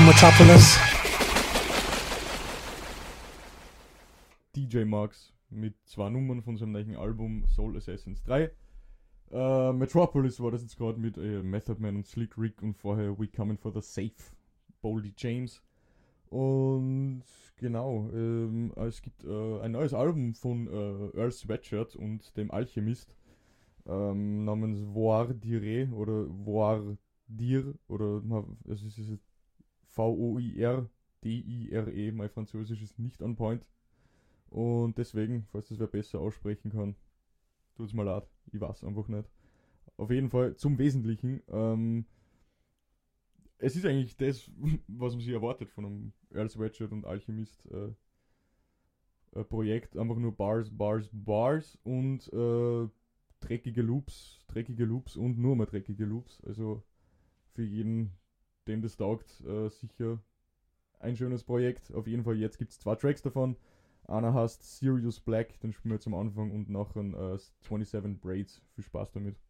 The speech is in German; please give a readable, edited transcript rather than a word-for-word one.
Metropolis. DJ Max mit 2 Nummern von seinem neuen Album Soul Assassins 3. Metropolis war das jetzt gerade mit Method Man und Slick Rick und vorher We Coming for the Safe, Boldy James. Und genau, es gibt ein neues Album von Earl Sweatshirt und dem Alchemist namens Voir Dire oder Voir Dir oder es ist Voirdire, mein Französisch ist nicht on point. Und deswegen, falls das wer besser aussprechen kann, tut's mal leid, ich weiß einfach nicht. Auf jeden Fall zum Wesentlichen. Es ist eigentlich das, was man sich erwartet von einem Earl Sweatshirt und Alchemist Projekt. Einfach nur Bars, Bars, Bars und dreckige Loops und nur mal dreckige Loops. Also für jeden, dem das taugt, sicher ein schönes Projekt. Auf jeden Fall, jetzt gibt es 2 Tracks davon. Einer heißt Sirius Black, den spielen wir zum Anfang und nachher 27 Braids. Viel Spaß damit.